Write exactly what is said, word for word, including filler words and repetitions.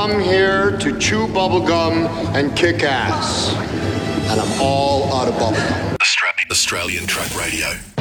come here to chew bubblegum and kick ass. And I'm all out of bubblegum. Australian Truck Radio.